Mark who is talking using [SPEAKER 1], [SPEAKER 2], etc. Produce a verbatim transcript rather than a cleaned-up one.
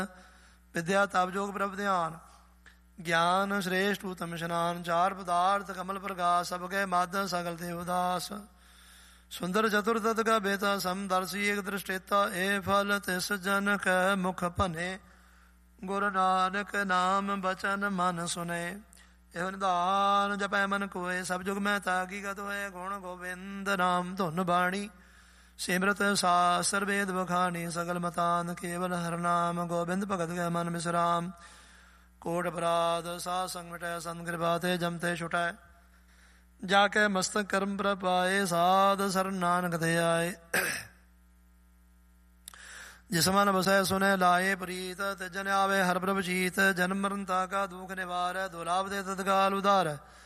[SPEAKER 1] ਵਿਦਿਆ ਤਪ ਜੋਗ ਪ੍ਰਭ ਧਿਆਨ। ਗਿਆਨ ਸ਼੍ਰੇਸ਼ਟ ਉਤਮ ਇਸ਼ਨਾਨ। ਚਾਰ ਪਦਾਰਥ ਕਮਲ ਪ੍ਰਗਾਸ। ਸਭ ਕੇ ਮੱਧ ਸਗਲ ਤੇ ਉਦਾਸ। ਸੁੰਦਰ ਚਤੁਰਤਤ ਕਾ ਬੇਤਾ ਸਮਦਰਸੀ ਏਕ ਦ੍ਰਿਸ਼ਟੇਤਾ। ਇਹ ਫਲ ਤਿਸ ਜਨ ਕੈ ਮੁਖ ਭਨੇ। ਗੁਰ ਨਾਨਕ ਨਾਮ ਬਚਨ ਮਨ ਸੁਨੇ। ਇਹੋ ਨਿਧਾਨ ਜਪੈ ਮਨ ਕੋਏ। ਸਭ ਜੁਗ ਮੈਂ ਤਾਕੀਗਤ ਹੋਏ। ਗੁਣ ਗੋਬਿੰਦ ਨਾਮ ਧੁਨ ਬਾਣੀ। ਸਿਮਰਤ ਸਾਸਰ ਵੇਦ ਬਖਾਣੀ। ਸਗਲ ਮਤਾਨ ਕੇਵਲ ਹਰ ਨਾਮ। ਗੋਬਿੰਦ ਭਗਤ ਕੈ ਮਨ ਬਿਸਰਾਮ। ਕੋਟ ਅਪਰਾਧ ਸਾਧ ਸੰਗ ਮਿਟੈ। ਸੰਤ ਕਿਰਪਾ ਤੇ ਜਮ ਤੇ ਛੁਟੈ। ਜਾ ਕੇ ਮਸਤਕ ਕਰਮ ਪ੍ਰਪਾਏ। ਸਾਧ ਸਰਨ ਨਾਨਕ ਤੇ ਆਏ। ਜਿਸ ਮਨ ਬਸੈ ਸੁਨੈ ਲਾਏ ਪ੍ਰੀਤ। ਤਿਜਨ ਆਵੇ ਹਰ ਪ੍ਰਭ ਚੀਤ। ਜਨਮ ਮਰਨ ਤਾ ਕਾ ਦੁਖ ਨਿਵਾਰੈ। ਦੁਲਾਭ ਦੇ ਤਤਕਾਲ ਉਧਾਰੈ।